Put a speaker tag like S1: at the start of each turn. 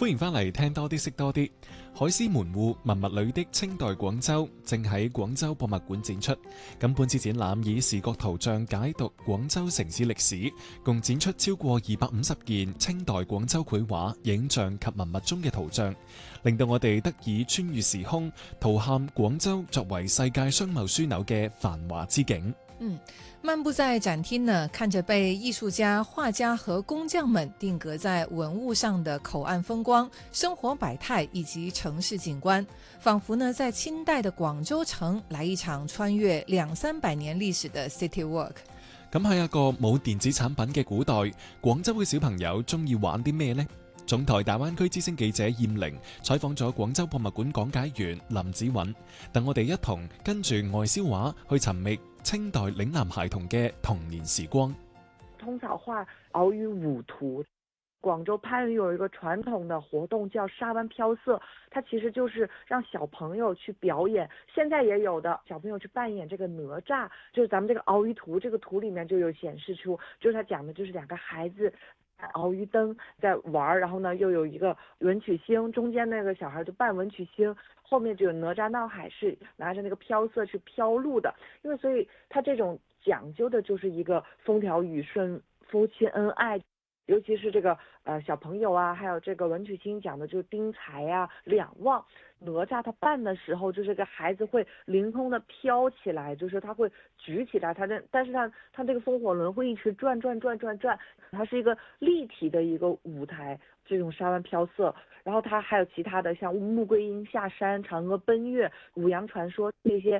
S1: 歡迎翻嚟聽多啲識多啲。海獅門戶文物裏的清代廣州正喺廣州博物館展出。咁本次展覽以視覺圖像解讀廣州城市歷史，共展出超過250件清代廣州繪畫、影像及文物中嘅圖像，令到我哋得以穿越時空，圖瞰廣州作為世界商貿樞紐嘅繁華之景。
S2: 漫步在展廳呢，看着被藝術家、畫家和工匠們定格在文物上的口岸風光、生活百態以及城市景觀，仿佛呢在清代的廣州城來一場穿越200-300年歷史的 City Walk。
S1: 咁喺一個冇電子產品嘅古代，廣州嘅小朋友中意玩啲咩呢？總台大灣區之聲記者燕玲採訪咗廣州博物館講解員林子韻，等我哋一同跟住外銷畫去尋覓清代嶺南孩童嘅童年時光。
S3: 通草畫鰲魚舞圖，廣州番禺有一個傳統的活動叫沙灣飄色，它其實就是讓小朋友去表演，現在也有的小朋友去扮演這個哪吒，就是咱們這個鰲魚圖，這個圖裡面就有顯示出，就是它講的就是兩個孩子鰲魚燈在玩，然後呢又有一個文曲星，中間那個小孩就扮文曲星，後面就有哪吒鬧海是拿着那個飄色去飄路的，因為所以它這種講究的就是一個風調雨順、夫妻恩愛，尤其是這個小朋友啊，還有這個文曲星講的就是丁財啊、兩旺。哪吒他扮的時候，就是這個孩子會凌空的飄起來，就是他會舉起來，但是他這個風火輪會一直轉，它是一個立體的一個舞台，這種沙灣飄色。然後它還有其他的，像穆桂英下山、嫦娥奔月、五羊傳說這些